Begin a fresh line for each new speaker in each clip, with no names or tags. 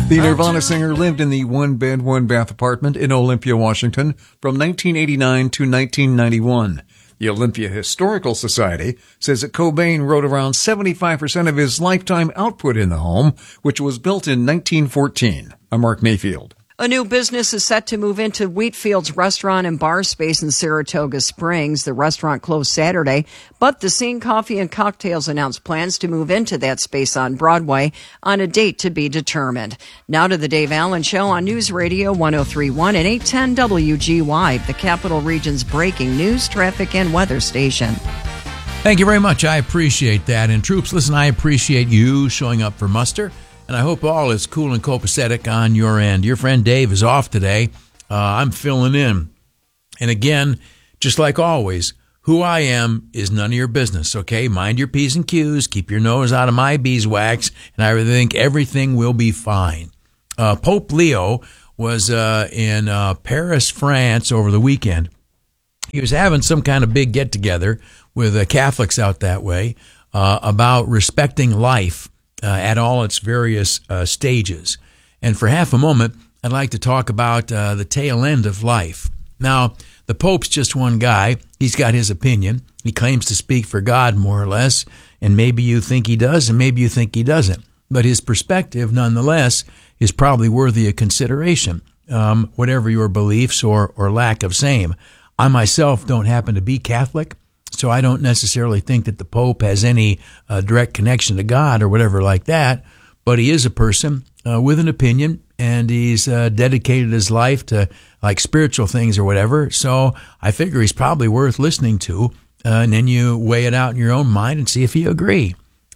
The Nirvana singer lived in the one-bed, one-bath apartment in Olympia, Washington from 1989 to 1991. The Olympia Historical Society says that Cobain wrote around 75% of his lifetime output in the home, which was built in 1914. I'm Mark Mayfield.
A new business is set to move into Wheatfield's restaurant and bar space in Saratoga Springs. The restaurant closed Saturday, but the Scene Coffee and Cocktails announced plans to move into that space on Broadway on a date to be determined. Now to the Dave Allen Show on News Radio 103.1 and 810 WGY, the Capital Region's breaking news, traffic, and weather station.
Thank you very much. I appreciate that. And troops, listen, I appreciate you showing up for muster. And I hope all is cool and copacetic on your end. Your friend Dave is off today. I'm filling in. And again, just like always, who I am is none of your business, okay? Mind your P's and Q's. Keep your nose out of my beeswax. And I think everything will be fine. Pope Leo was in Paris, France over the weekend. He was having some kind of big get-together with Catholics out that way about respecting life at all its various stages. And for half a moment, I'd like to talk about the tail end of life. Now, the Pope's just one guy. He's got his opinion. He claims to speak for God, more or less, and maybe you think he does, and maybe you think he doesn't. But his perspective, nonetheless, is probably worthy of consideration, whatever your beliefs or lack of same. I myself don't happen to be Catholic, so I don't necessarily think that the Pope has any direct connection to God or whatever like that, but he is a person with an opinion, and he's dedicated his life to like spiritual things or whatever, so I figure he's probably worth listening to, and then you weigh it out in your own mind and see if you agree,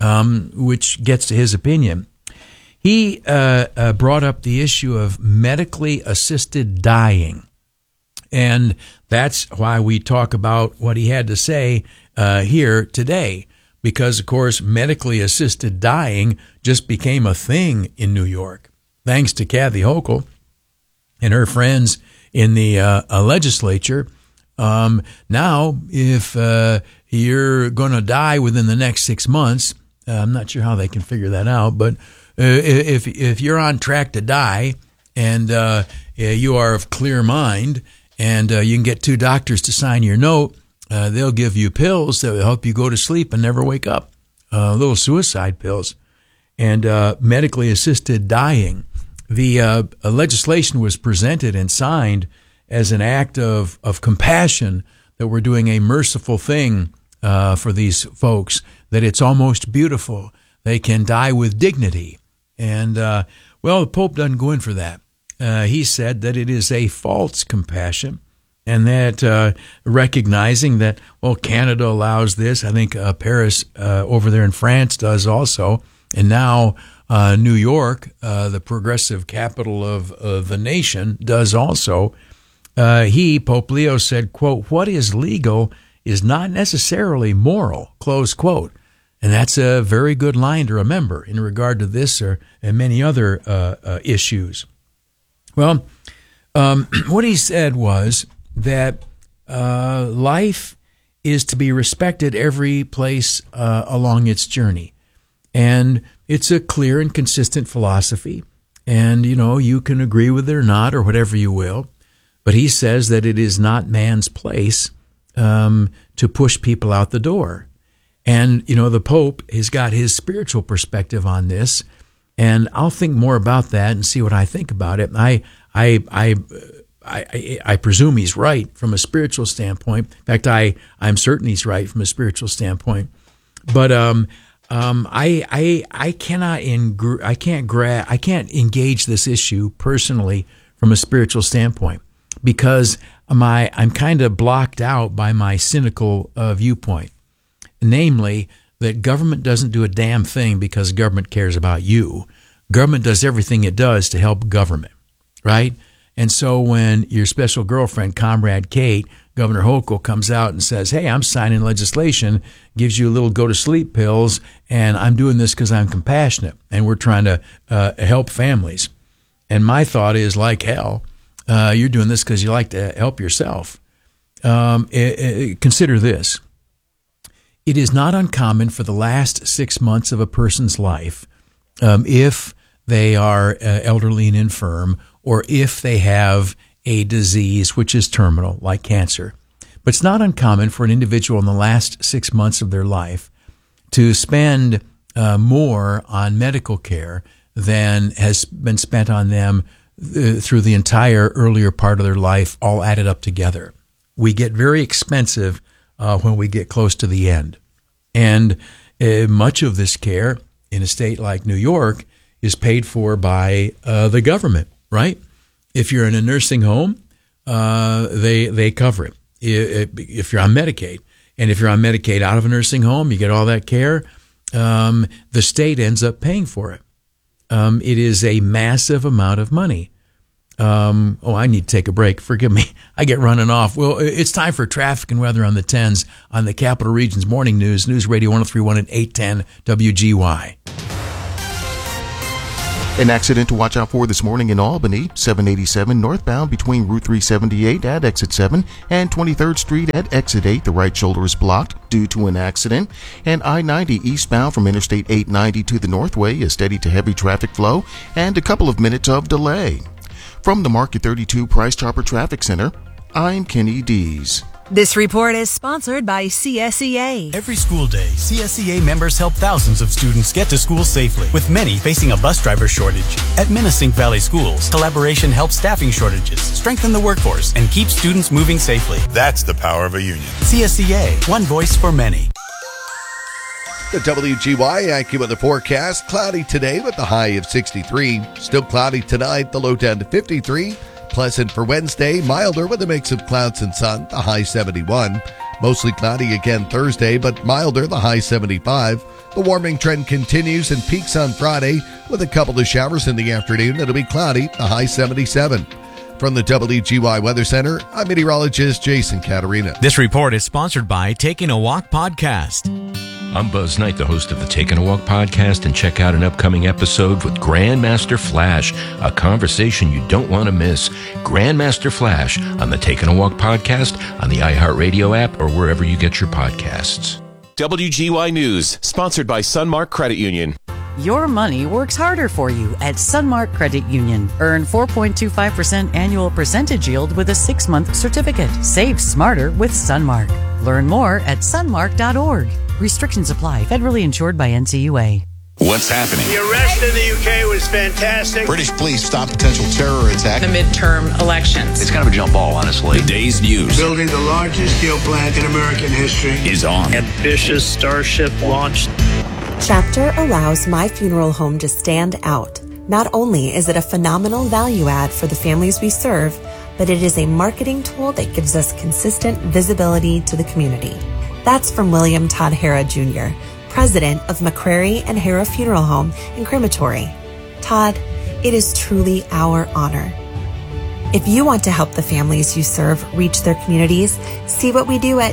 which gets to his opinion. He brought up the issue of medically assisted dying. And that's why we talk about what he had to say here today, because, of course, medically assisted dying just became a thing in New York, thanks to Kathy Hochul and her friends in the legislature. Now, if you're going to die within the next 6 months, I'm not sure how they can figure that out, but if you're on track to die and you are of clear mind, and you can get 2 doctors to sign your note, they'll give you pills that will help you go to sleep and never wake up, little suicide pills, and medically assisted dying. The legislation was presented and signed as an act of compassion, that we're doing a merciful thing for these folks, that it's almost beautiful. They can die with dignity. And, well, the Pope doesn't go in for that. He said that it is a false compassion, and that recognizing that, well, Canada allows this. I think Paris over there in France does also. And now New York, the progressive capital of the nation, does also. Pope Leo said, quote, "What is legal is not necessarily moral," close quote. And that's a very good line to remember in regard to this and many other issues. Well, what he said was that life is to be respected every place along its journey. And it's a clear and consistent philosophy. And, you can agree with it or not, or whatever you will. But he says that it is not man's place to push people out the door. And, the Pope has got his spiritual perspective on this. And I'll think more about that and see what I think about it. I presume he's right from a spiritual standpoint. In fact, I'm certain he's right from a spiritual standpoint. But I can't engage this issue personally from a spiritual standpoint, because I'm kind of blocked out by my cynical viewpoint, namely that government doesn't do a damn thing because government cares about you. Government does everything it does to help government, right? And so when your special girlfriend, Comrade Kate, Governor Hochul, comes out and says, "Hey, I'm signing legislation, gives you a little go-to-sleep pills, and I'm doing this because I'm compassionate, and we're trying to help families." And my thought is, like hell, you're doing this because you like to help yourself. Consider this. It is not uncommon for the last 6 months of a person's life, if they are elderly and infirm, or if they have a disease which is terminal, like cancer. But it's not uncommon for an individual in the last 6 months of their life to spend more on medical care than has been spent on them through the entire earlier part of their life, all added up together. We get very expensive when we get close to the end. And much of this care in a state like New York is paid for by the government, right? If you're in a nursing home, they cover it. If you're on Medicaid, and if you're on Medicaid out of a nursing home, you get all that care, the state ends up paying for it. It is a massive amount of money. I need to take a break. Forgive me. I get running off. Well, it's time for traffic and weather on the 10s on the Capital Region's Morning News, News Radio 103.1 and 810 WGY.
An accident to watch out for this morning in Albany, 787 northbound between Route 378 at exit 7 and 23rd Street at exit 8. The right shoulder is blocked due to an accident. And I-90 eastbound from Interstate 890 to the Northway is steady to heavy traffic flow and a couple of minutes of delay. From the Market 32 Price Chopper Traffic Center, I'm Kenny Dees.
This report is sponsored by CSEA.
Every school day, CSEA members help thousands of students get to school safely, with many facing a bus driver shortage. At Minisink Valley Schools, collaboration helps staffing shortages, strengthen the workforce, and keep students moving safely.
That's the power of a union.
CSEA, one voice for many.
The WGY AccuWeather forecast, cloudy today with the high of 63. Still cloudy tonight, the low down to 53. Pleasant for Wednesday, milder with a mix of clouds and sun, the high 71. Mostly cloudy again Thursday, but milder, the high 75. The warming trend continues and peaks on Friday with a couple of showers in the afternoon. It'll be cloudy, the high 77. From the WGY Weather Center, I'm meteorologist Jason Caterina.
This report is sponsored by Taking a Walk Podcast.
I'm Buzz Knight, the host of the Taking a Walk podcast, and check out an upcoming episode with Grandmaster Flash, a conversation you don't want to miss. Grandmaster Flash on the Taking a Walk podcast, on the iHeartRadio app, or wherever you get your podcasts.
WGY News, sponsored by Sunmark Credit Union.
Your money works harder for you at Sunmark Credit Union. Earn 4.25% annual percentage yield with a 6-month certificate. Save smarter with Sunmark. Learn more at sunmark.org. Restrictions apply. Federally insured by NCUA.
What's happening?
The arrest in the UK was fantastic.
British police stop potential terror attack.
The midterm elections.
It's kind of a jump ball, honestly.
The day's news.
Building the largest steel plant in American history
is on.
Ambitious Starship launched.
Chapter allows My Funeral Home to stand out. Not only is it a phenomenal value add for the families we serve, but it is a marketing tool that gives us consistent visibility to the community. That's from William Todd Hara Jr., president of McCrary and Hara Funeral Home and Crematory. Todd, it is truly our honor. If you want to help the families you serve reach their communities, see what we do at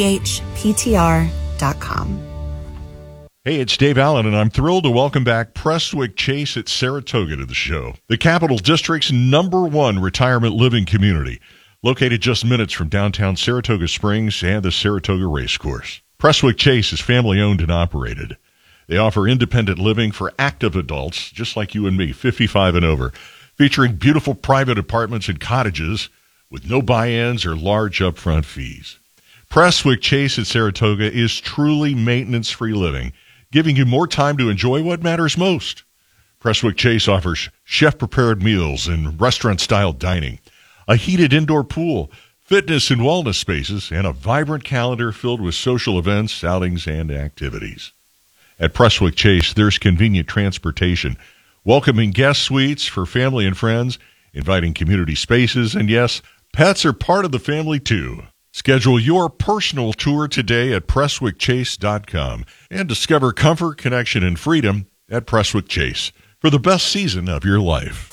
chptr.com.
Hey, it's Dave Allen, and I'm thrilled to welcome back Prestwick Chase at Saratoga to the show. The Capital District's #1 retirement living community, located just minutes from downtown Saratoga Springs and the Saratoga Racecourse. Prestwick Chase is family-owned and operated. They offer independent living for active adults, just like you and me, 55 and over, featuring beautiful private apartments and cottages with no buy-ins or large upfront fees. Prestwick Chase at Saratoga is truly maintenance-free living, giving you more time to enjoy what matters most. Prestwick Chase offers chef-prepared meals and restaurant-style dining, a heated indoor pool, fitness and wellness spaces, and a vibrant calendar filled with social events, outings, and activities. At Prestwick Chase, there's convenient transportation, welcoming guest suites for family and friends, inviting community spaces, and yes, pets are part of the family too. Schedule your personal tour today at PrestwickChase.com and discover comfort, connection, and freedom at Prestwick Chase for the best season of your life.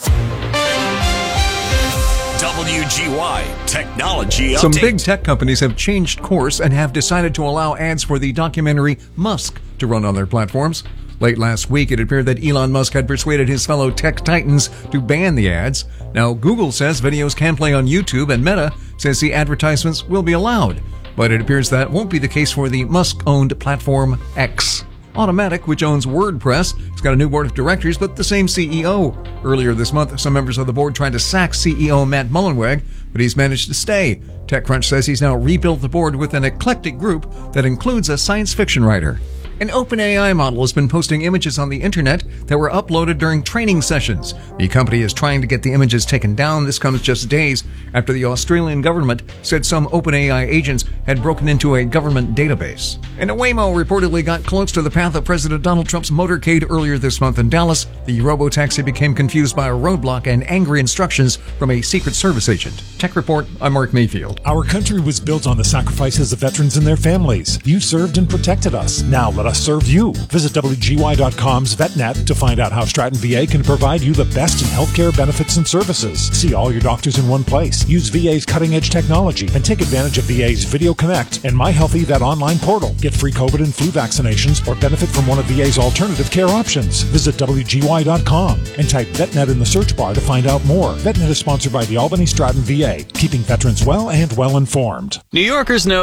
WGY Technology Update.
Some big tech companies have changed course and have decided to allow ads for the documentary Musk to run on their platforms. Late last week, it appeared that Elon Musk had persuaded his fellow tech titans to ban the ads. Now, Google says videos can play on YouTube, and Meta says the advertisements will be allowed. But it appears that won't be the case for the Musk-owned platform X. Automatic, which owns WordPress, has got a new board of directors, but the same CEO. Earlier this month, some members of the board tried to sack CEO Matt Mullenweg, but he's managed to stay. TechCrunch says he's now rebuilt the board with an eclectic group that includes a science fiction writer. An OpenAI model has been posting images on the internet that were uploaded during training sessions. The company is trying to get the images taken down. This comes just days after the Australian government said some OpenAI agents had broken into a government database. And a Waymo reportedly got close to the path of President Donald Trump's motorcade earlier this month in Dallas. The robotaxi became confused by a roadblock and angry instructions from a Secret Service agent. Tech Report, I'm Mark Mayfield.
Our country was built on the sacrifices of veterans and their families. You served and protected us. Now let us serve you. Visit WGY.com's VetNet to find out how Stratton VA can provide you the best in healthcare benefits and services. See all your doctors in one place. Use VA's cutting-edge technology and take advantage of VA's Video Connect and My Healthy Vet online portal. Get free COVID and flu vaccinations or benefit from one of VA's alternative care options. Visit WGY.com and type VetNet in the search bar to find out more. VetNet is sponsored by the Albany Stratton VA, keeping veterans well and well informed.
New Yorkers know